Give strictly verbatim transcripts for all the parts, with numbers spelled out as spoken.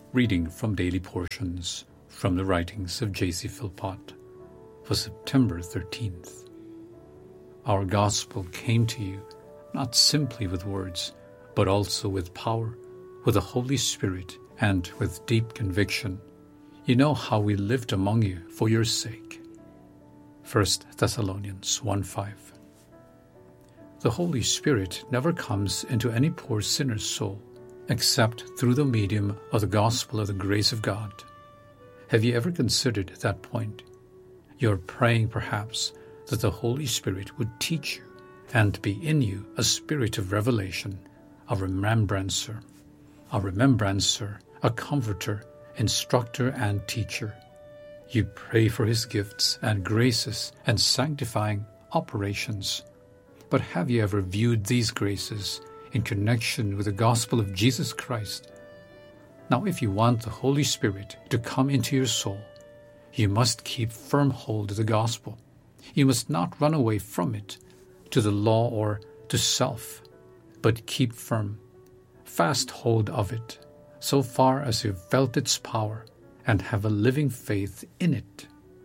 Reading from Daily Portions from the writings of J C Philpott for September thirteenth. Our gospel came to you not simply with words, but also with power, with the Holy Spirit, and with deep conviction. You know how we lived among you for your sake. First Thessalonians one five. The Holy Spirit never comes into any poor sinner's soul except through the medium of the gospel of the grace of God. Have you ever considered that point? You're praying, perhaps, that the Holy Spirit would teach you and be in you a spirit of revelation, a remembrancer, a remembrancer, a comforter, instructor, and teacher. You pray for his gifts and graces and sanctifying operations. But have you ever viewed these graces in connection with the gospel of Jesus Christ? Now, if you want the Holy Spirit to come into your soul, you must keep firm hold of the gospel. You must not run away from it to the law or to self, but keep firm, fast hold of it, so far as you've felt its power and have a living faith in it.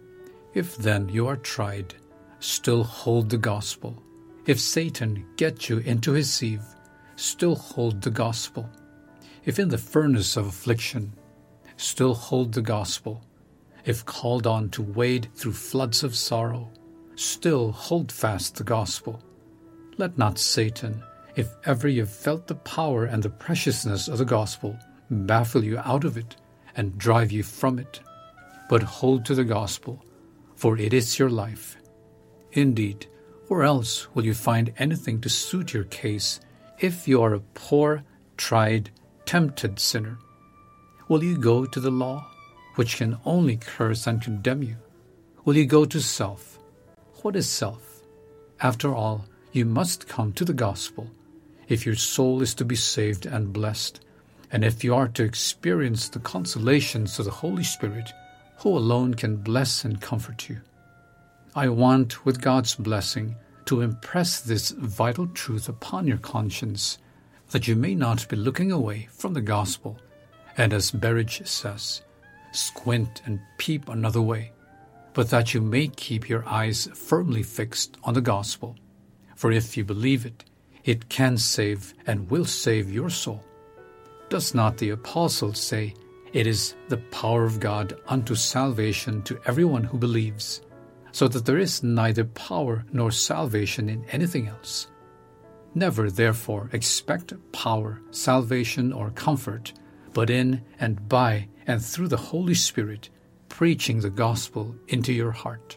If then you are tried, still hold the gospel. If Satan get you into his sieve, still hold the gospel. If in the furnace of affliction, still hold the gospel. If called on to wade through floods of sorrow, still hold fast the gospel. Let not Satan, if ever you've felt the power and the preciousness of the gospel, baffle you out of it and drive you from it, but hold to the gospel, for it is your life. Indeed, where else will you find anything to suit your case if you are a poor, tried, tempted sinner? Will you go to the law, which can only curse and condemn you? Will you go to self? What is self? After all, you must come to the gospel if your soul is to be saved and blessed, and if you are to experience the consolations of the Holy Spirit, who alone can bless and comfort you. I want, with God's blessing, to impress this vital truth upon your conscience, that you may not be looking away from the gospel, and as Berridge says, squint and peep another way, but that you may keep your eyes firmly fixed on the gospel. For if you believe it, it can save and will save your soul. Does not the apostle say, it is the power of God unto salvation to everyone who believes, so that there is neither power nor salvation in anything else? Never, therefore, expect power, salvation, or comfort, but in and by and through the Holy Spirit, preaching the gospel into your heart.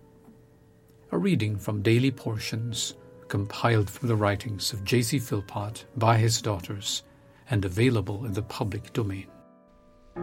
A reading from Daily Portions, compiled from the writings of J C Philpott by his daughters, and available in the public domain.